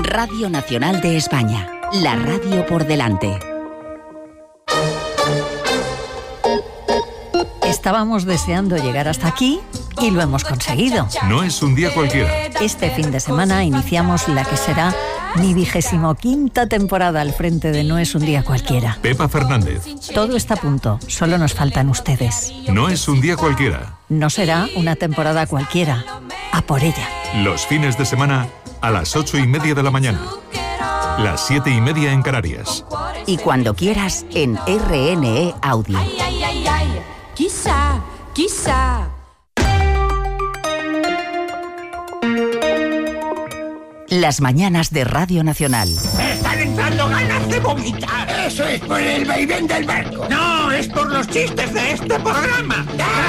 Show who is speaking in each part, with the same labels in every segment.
Speaker 1: Radio Nacional de España, la radio por delante.
Speaker 2: Estábamos deseando llegar hasta aquí y lo hemos conseguido.
Speaker 3: No es un día cualquiera.
Speaker 2: Este fin de semana iniciamos la que será mi 25ª temporada al frente de No es un día cualquiera.
Speaker 3: Pepa Fernández.
Speaker 2: Todo está a punto, solo nos faltan ustedes.
Speaker 3: No es un día cualquiera.
Speaker 2: No será una temporada cualquiera. A por ella.
Speaker 3: Los fines de semana a las 8:30 de la mañana. Las 7:30 en Canarias.
Speaker 1: Y cuando quieras en RNE Audio.
Speaker 4: Quizá.
Speaker 1: Las mañanas de Radio Nacional.
Speaker 5: ¡Me están entrando ganas de vomitar! ¡Eso es por el vaivén del barco! ¡No, es por los chistes de este programa!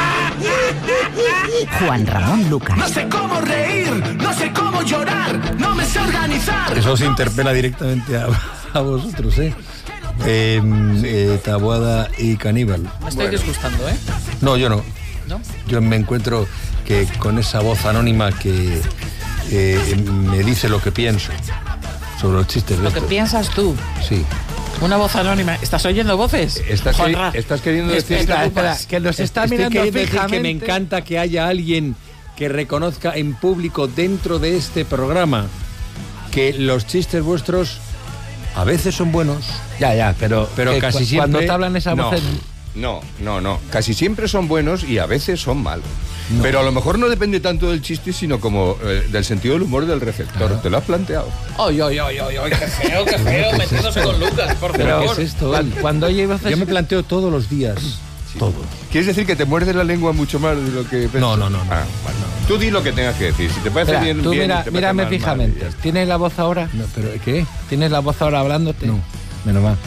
Speaker 1: Juan Ramón Lucas.
Speaker 6: No sé cómo reír, no sé cómo llorar, no me sé organizar.
Speaker 7: Eso os interpela directamente a vosotros, Taboada y Caníbal.
Speaker 8: Me estoy disgustando, ¿eh?
Speaker 7: No, yo no.
Speaker 8: ¿No?
Speaker 7: Yo me encuentro que con esa voz anónima que me dice lo que pienso sobre los chistes de
Speaker 8: Lo que piensas tú.
Speaker 7: Sí.
Speaker 8: Una voz anónima. ¿Estás oyendo voces?
Speaker 7: Estás queriendo decir...
Speaker 8: Espera,
Speaker 7: que nos está mirando fijamente. Que me encanta que haya alguien que reconozca en público dentro de este programa que los chistes vuestros a veces son buenos.
Speaker 9: Ya, pero
Speaker 7: casi siempre...
Speaker 9: Cuando te hablan esa voz...
Speaker 10: No. Casi siempre son buenos y a veces son malos. No. Pero a lo mejor no depende tanto del chiste, sino como del sentido del humor del receptor. Claro. ¿Te lo has planteado?
Speaker 8: ¡Ay, qué feo! Metiéndose con Lucas, por favor.
Speaker 7: ¿Qué es esto?
Speaker 9: Cuando oye voces...
Speaker 7: Yo me planteo todos los días. Sí. Todo.
Speaker 10: ¿Quieres decir que te muerdes la lengua mucho más de lo que pensas?
Speaker 7: No.
Speaker 10: Vale. Tú di lo que tengas que decir. Si te parece bien...
Speaker 9: Tú
Speaker 10: bien,
Speaker 9: mírame fijamente. ¿Tienes la voz ahora?
Speaker 7: No, ¿pero qué?
Speaker 9: ¿Tienes la voz ahora hablándote?
Speaker 7: No.
Speaker 9: Menos mal.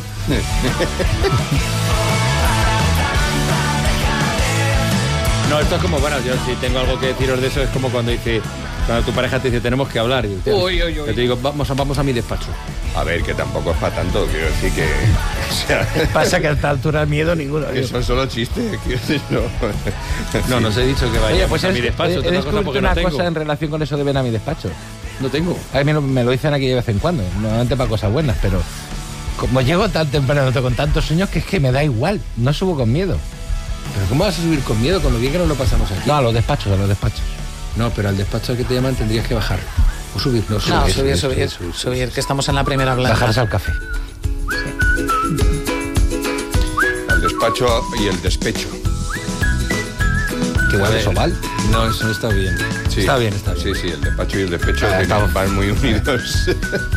Speaker 7: No, esto es como, bueno, yo si tengo algo que deciros de eso, es como cuando tu pareja te dice, tenemos que hablar. Y yo te digo, vamos a mi despacho.
Speaker 10: A ver, que tampoco es para tanto, quiero decir que... O sea,
Speaker 9: pasa que a esta altura miedo ninguno.
Speaker 10: Que son solo chistes, quiero decir,
Speaker 7: no. No os he dicho que vaya
Speaker 9: pues
Speaker 7: a mi despacho.
Speaker 9: He descubierto una cosa en relación con eso de ven a mi despacho.
Speaker 7: No tengo.
Speaker 9: A mí me lo dicen aquí de vez en cuando, normalmente para cosas buenas, pero como llego tan temprano con tantos sueños que es que me da igual, no subo con miedo.
Speaker 7: ¿Pero cómo vas a subir con miedo con lo bien que nos lo pasamos aquí?
Speaker 9: No, a los despachos.
Speaker 7: No, pero al despacho al que te llaman tendrías que bajar. O subir.
Speaker 8: Subir, que estamos en la primera planta.
Speaker 9: Bajarse al café.
Speaker 10: Al despacho y el despecho.
Speaker 7: ¿Qué guay, eso mal? No, eso está bien.
Speaker 10: Sí.
Speaker 7: Está bien.
Speaker 10: Sí, el despacho y el despecho van muy unidos.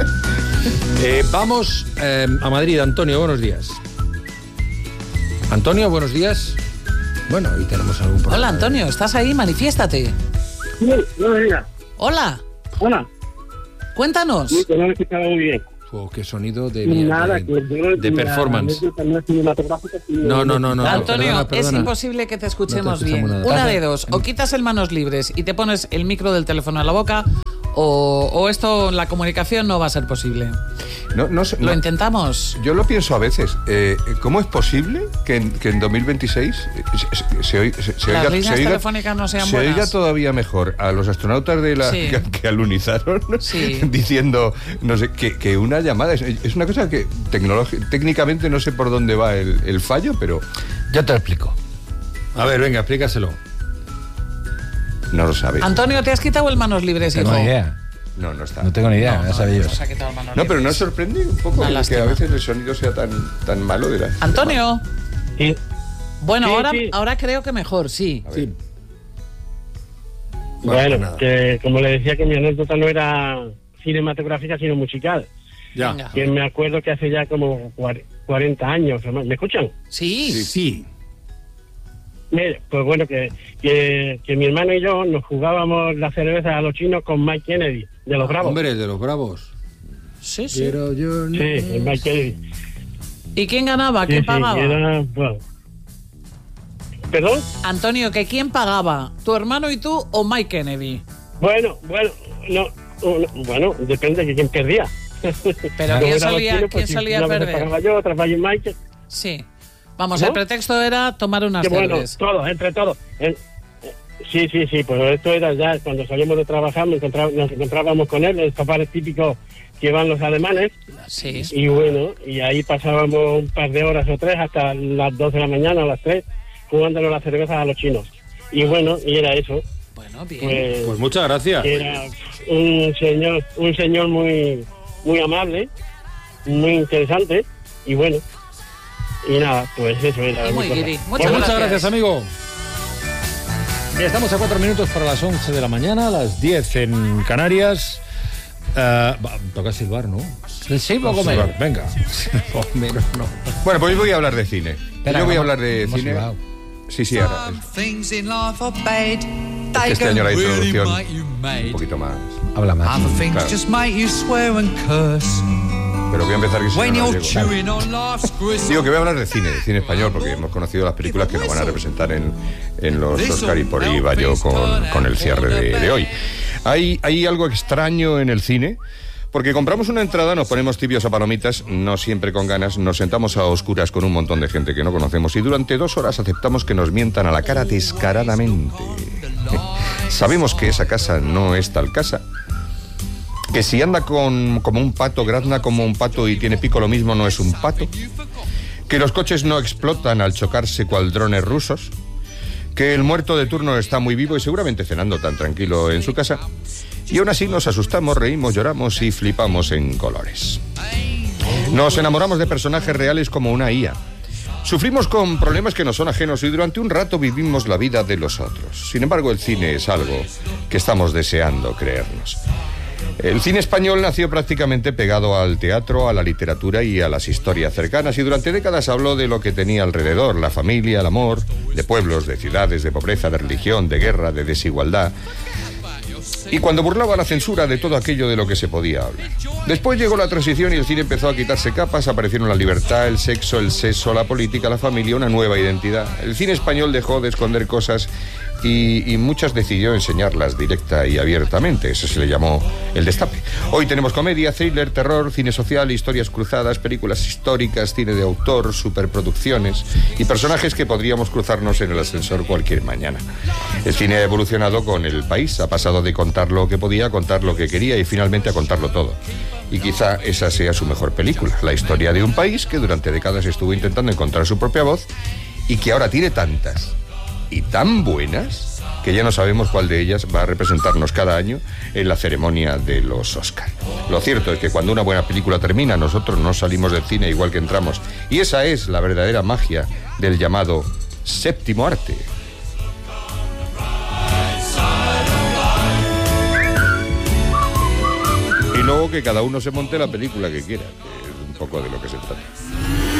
Speaker 7: Vamos a Madrid. Antonio, buenos días. Antonio, buenos días. Bueno, hoy tenemos algún problema.
Speaker 8: Hola, Antonio, ¿estás ahí? Manifiéstate.
Speaker 11: Sí, buenos días.
Speaker 8: Hola. Cuéntanos.
Speaker 11: Sí, que no me escuchaba muy bien.
Speaker 7: Oh, qué sonido de performance. No.
Speaker 8: Antonio,
Speaker 7: perdona.
Speaker 8: es imposible que te escuchemos bien.
Speaker 7: Nada.
Speaker 8: Una de dos, o quitas el manos libres y te pones el micro del teléfono a la boca, o esto, la comunicación no va a ser posible. ¿Lo intentamos?
Speaker 10: Yo lo pienso a veces. ¿Cómo es posible que en 2026
Speaker 8: las líneas telefónicas no sean buenas?
Speaker 10: Se oiga todavía mejor a los astronautas que alunizaron diciendo, no sé, que una llamada es una cosa que técnicamente no sé por dónde va el fallo, pero...
Speaker 9: Yo te lo explico.
Speaker 7: A ver, venga, explícaselo.
Speaker 10: No lo sabes.
Speaker 8: Antonio, ¿te has quitado el manos libres, hijo?
Speaker 9: No tengo ni idea.
Speaker 10: No está.
Speaker 9: No tengo ni idea, ya sabía yo.
Speaker 10: No, pero ¿no sorprende un poco que a veces el sonido sea tan malo de la...
Speaker 8: Antonio.
Speaker 11: Sí.
Speaker 8: Bueno,
Speaker 11: sí.
Speaker 8: ahora creo que mejor, sí.
Speaker 7: Sí.
Speaker 11: Bueno, que como le decía que mi anécdota no era cinematográfica, sino musical.
Speaker 7: Ya.
Speaker 11: Que me acuerdo que hace ya como 40 años. ¿Me escuchan?
Speaker 8: Sí.
Speaker 11: Mire, pues bueno, que mi hermano y yo nos jugábamos la cerveza a los chinos con Mike Kennedy, de los Bravos.
Speaker 7: Hombre, de los Bravos.
Speaker 8: Sí.
Speaker 7: Pero yo no...
Speaker 11: Sí, el Mike Kennedy.
Speaker 8: ¿Y quién ganaba? ¿Quién pagaba?
Speaker 11: Bueno. ¿Perdón?
Speaker 8: Antonio, ¿que quién pagaba? ¿Tu hermano y tú o Mike Kennedy?
Speaker 11: Bueno, depende de quién perdía.
Speaker 8: Pero ¿quién solía perder?
Speaker 11: Pagaba yo, otra vez Mike.
Speaker 8: Sí. Vamos, ¿no? El pretexto era tomar unas cervezas.
Speaker 11: Bueno, entre todos. Sí, pues esto era ya cuando salíamos de trabajar, nos encontrábamos con él, el sofá típico que van los alemanes.
Speaker 8: Sí.
Speaker 11: Y bueno, y ahí pasábamos un par de horas o 3 hasta las 2 de la mañana, a las 3, jugándole las cervezas a los chinos. Y bueno, y era eso.
Speaker 8: Bueno, bien.
Speaker 7: Pues muchas gracias.
Speaker 11: Era un señor muy, muy amable, muy interesante, y bueno, y nada, pues eso era.
Speaker 8: Muy guiri.
Speaker 7: Muchas gracias, amigo. Estamos a 4 minutos para las 11 de la mañana, las 10 en Canarias. Toca silbar, ¿no?
Speaker 9: Sí, poco menos.
Speaker 7: Venga.
Speaker 10: Menos, no. Bueno, pues voy a hablar de cine. Yo voy a hablar de cine. Sí, ahora. Es que este año la introducción un poquito más.
Speaker 9: Habla más.
Speaker 10: Claro. Pero voy a empezar que si no llego. Digo que voy a hablar de cine español, porque hemos conocido las películas que nos van a representar en los Oscar, y por ahí va yo con el cierre de hoy. Hay algo extraño en el cine, porque compramos una entrada, nos ponemos tibios a palomitas, no siempre con ganas, nos sentamos a oscuras con un montón de gente que no conocemos y durante 2 horas aceptamos que nos mientan a la cara descaradamente. Sabemos que esa casa no es tal casa, que si anda como un pato, grazna como un pato y tiene pico lo mismo, no es un pato, que los coches no explotan al chocarse cual drones rusos, que el muerto de turno está muy vivo y seguramente cenando tan tranquilo en su casa, y aún así nos asustamos, reímos, lloramos y flipamos en colores. Nos enamoramos de personajes reales como una IA. Sufrimos con problemas que nos son ajenos y durante un rato vivimos la vida de los otros. Sin embargo, el cine es algo que estamos deseando creernos. El cine español nació prácticamente pegado al teatro, a la literatura y a las historias cercanas, y durante décadas habló de lo que tenía alrededor: la familia, el amor, de pueblos, de ciudades, de pobreza, de religión, de guerra, de desigualdad. Y cuando burlaba la censura de todo aquello de lo que se podía hablar. Después llegó la transición y el cine empezó a quitarse capas, aparecieron la libertad, el sexo, el seso, la política, la familia, una nueva identidad. El cine español dejó de esconder cosas y muchas decidió enseñarlas directa y abiertamente. Eso se le llamó el destape. Hoy tenemos comedia, thriller, terror, cine social, historias cruzadas, películas históricas, cine de autor, superproducciones y personajes que podríamos cruzarnos en el ascensor cualquier mañana. El cine ha evolucionado con el país, ha pasado de contar lo que podía a contar lo que quería y finalmente a contarlo todo. Y quizá esa sea su mejor película, la historia de un país que durante décadas estuvo intentando encontrar su propia voz y que ahora tiene tantas y tan buenas que ya no sabemos cuál de ellas va a representarnos cada año en la ceremonia de los Oscar. Lo cierto es que cuando una buena película termina, nosotros no salimos del cine igual que entramos, y esa es la verdadera magia del llamado séptimo arte. Y luego que cada uno se monte la película que quiera, que es un poco de lo que se trata.